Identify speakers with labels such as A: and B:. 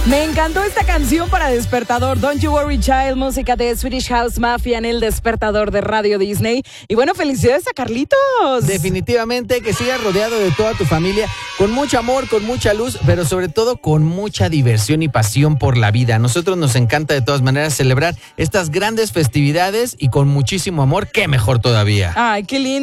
A: Me encantó esta canción para despertador. Don't You Worry Child, música de Swedish House Mafia en el despertador de Radio Disney. Y bueno, felicidades a Carlitos.
B: Definitivamente que sigas rodeado de toda tu familia, con mucho amor, con mucha luz, pero sobre todo con mucha diversión y pasión por la vida. A nosotros nos encanta de todas maneras celebrar estas grandes festividades y con muchísimo amor, qué mejor todavía.
A: Ay, qué lindo.